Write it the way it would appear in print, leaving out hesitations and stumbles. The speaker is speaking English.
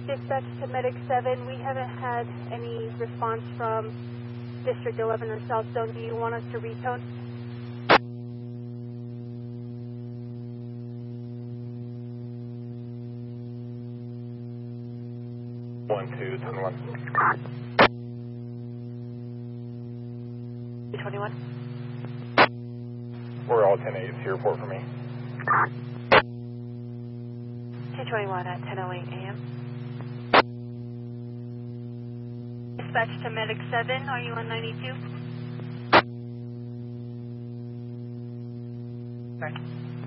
Dispatch to Medic 7, we haven't had any response from District 11 or South Zone. Do you want us to retone? One, two, 21. 21. We're all 10-8s here, report for me. 221 at 10:08 a.m. Dispatch to Medic 7, are you on 92? Sorry.